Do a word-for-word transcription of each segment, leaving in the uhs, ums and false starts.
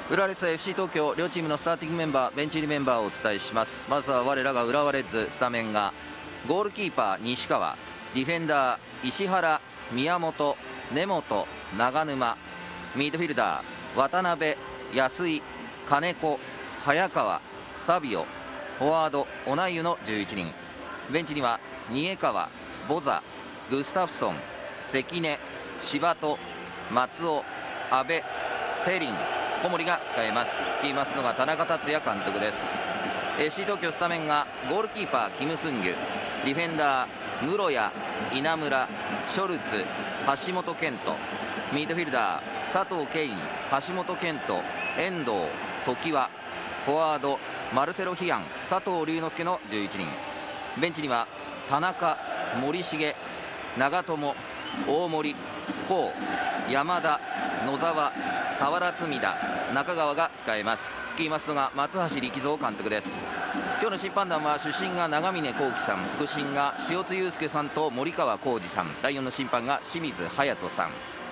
浦和レッズ エフシー 東京両チームのスターティングメンバー、ベンチ入りメンバーをお伝えします。まずは我らが浦和レッズスタメンがゴールキーパー西川、ディフェンダー石原、宮本、根本、長沼、ミードフィルダー渡辺、安井、金子、早川、サビオ、フォワードオナイユのじゅういちにん。ベンチには新江川、ボザ、グスタフソン、関根、柴戸、松尾、阿部、ペリン、小森が控えます。率いますのが田中達也監督です。 エフシー 東京スタメンがゴールキーパーキム・スンギュ、ディフェンダー室谷、稲村、ショルツ、橋本健人、ミードフィルダー佐藤圭、橋本健人、遠藤、常盤、フォワードマルセロ・ヒアン、佐藤龍之介のじゅういちにん。ベンチには田中、森重、長友、大森、甲、山田、野沢、俵積田、中川が控えます。率いますのが松橋力三監督です。今日の審判団は主審が長峰幸喜さん、副審が塩津祐介さんと森川浩二さん、だいよんの審判が清水隼人さん。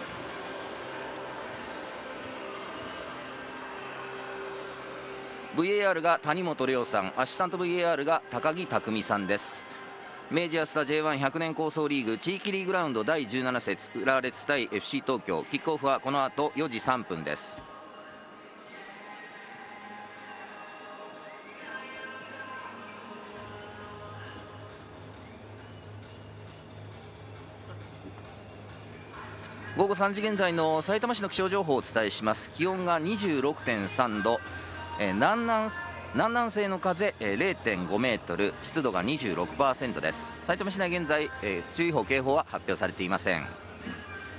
ブイエーアール が谷本涼さん、アシスタント ブイエーアール が高木匠さんです。明治安田 ジェイワンひゃく 年構想リーグ地域リーグラウンドだいじゅうなな節、浦和レッズ対 エフシー 東京、キックオフはこの後よじさんぷんです。午後さんじ現在のさいたま市の気象情報をお伝えします。気温が にじゅうろくてんさんど、えー、南南南南西の風 れいてんご メートル、湿度が にじゅうろくパーセント です。さいたま市内現在、えー、注意報警報は発表されていません。